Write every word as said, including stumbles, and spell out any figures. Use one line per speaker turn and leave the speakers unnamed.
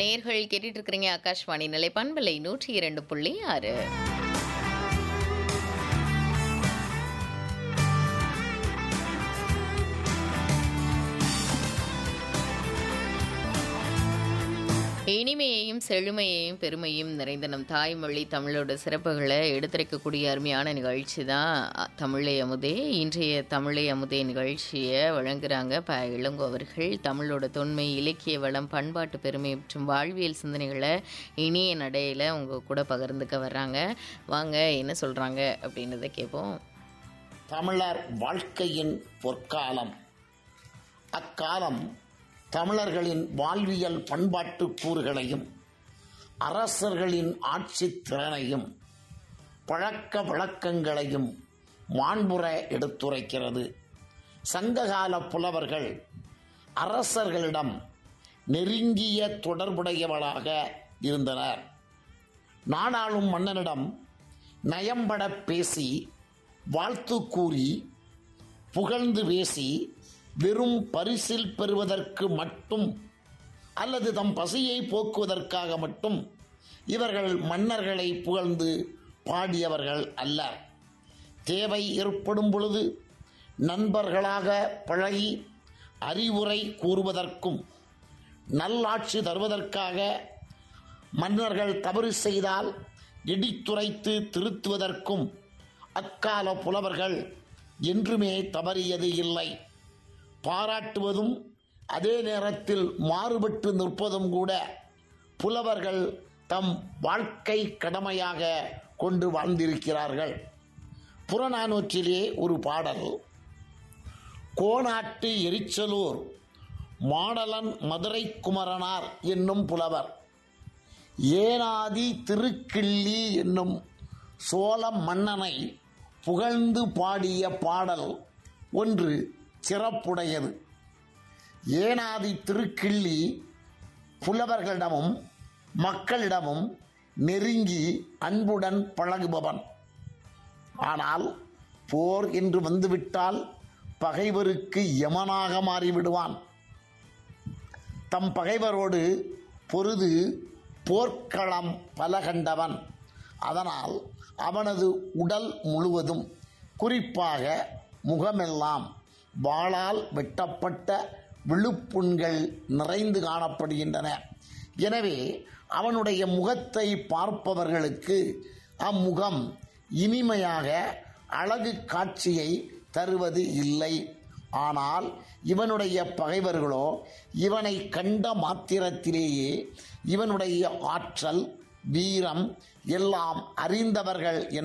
நேயர்கள் கேட்டுட்டு இருக்கிறீங்க ஆகாஷ்வாணி நிலை பண்பலை நூற்றி இரண்டு புள்ளி ஆறு. இனிமையையும் செழுமையையும் பெருமையும் நிறைந்த நம் தாய்மொழி தமிழோட சிறப்புகளை எடுத்துரைக்கக்கூடிய அருமையான நிகழ்ச்சி தான் தமிழை அமுதே. இன்றைய தமிழை அமுதே நிகழ்ச்சியை வழங்குறாங்க ப இளங்கோ அவர்கள். தமிழோட தொன்மை, இலக்கிய வளம், பண்பாட்டு பெருமை மற்றும் வாழ்வியல் சிந்தனைகளை இனிய நடையில் உங்க கூட பகிர்ந்துக்க வர்றாங்க. வாங்க என்ன சொல்றாங்க அப்படின்றத கேட்போம்.
தமிழர் வாழ்க்கையின் பொற்காலம். அக்காலம் தமிழர்களின் வாழ்வியல் பண்பாட்டு கூறுகளையும் அரசர்களின் ஆட்சி திறனையும் பழக்க வழக்கங்களையும் மாண்புற எடுத்துரைக்கிறது. சங்ககால புலவர்கள் அரசர்களிடம் நெருங்கிய தொடர்புடையவளாக இருந்தனர். நாடாளும் மன்னனிடம் நயம்பட பேசி வாழ்த்து கூறி புகழ்ந்து பேசி வெறும் பரிசில் பெறுவதற்கு மட்டும் அல்லது தம் பசியை போக்குவதற்காக மட்டும் இவர்கள் மன்னர்களை புகழ்ந்து பாடியவர்கள் அல்ல. தேவை ஏற்படும் பொழுது நண்பர்களாக பழகி அறிவுரை கூறுவதற்கும் நல்லாட்சி தருவதற்காக மன்னர்கள் தவறு செய்தால் இடித்துரைத்து திருத்துவதற்கும் அக்கால புலவர்கள் என்றுமே தவறியது இல்லை. பாராட்டுவதும் அதே நேரத்தில் மாறுபட்டு நிற்பதும் கூட புலவர்கள் தம் வாழ்க்கை கடமையாக கொண்டு வாழ்ந்திருக்கிறார்கள். புறநானூற்றிலே ஒரு பாடல், கோனாட்டு எரிச்சலூர் மாடலன் மதுரை குமரனார் என்னும் புலவர் ஏனாதி திருக்கிள்ளி என்னும் சோழ மன்னனை புகழ்ந்து பாடிய பாடல் ஒன்று சிறப்புடையது. ஏனாதி திருக்கிள்ளி புலவர்களிடமும் மக்களிடமும் நெருங்கி அன்புடன் பழகுபவன். ஆனால் போர் என்று வந்துவிட்டால் பகைவருக்கு யமனாக மாறிவிடுவான். தம் பகைவரோடு பொருது போர்க்களம் பல கண்டவன். அதனால் அவனது உடல் முழுவதும், குறிப்பாக முகமெல்லாம் வாளால் வெட்டப்பட்ட விழுப்புண்கள் நிறைந்து காணப்படுகின்றன. எனவே அவனுடைய முகத்தை பார்ப்பவர்களுக்கு அம்முகம் இனிமையாக அழகு காட்சியை தருவது இல்லை. ஆனால் இவனுடைய பகைவர்களோ இவனை கண்ட மாத்திரத்திலேயே இவனுடைய ஆற்றல், வீரம் எல்லாம் அறிந்தவர்கள்